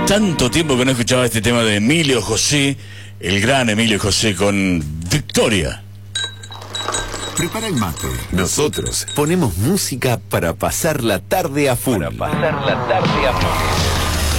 Tanto tiempo que no escuchaba este tema de Emilio José, el gran Emilio José con Victoria. Prepara el mate. Nosotros ponemos música para pasar la tarde a full.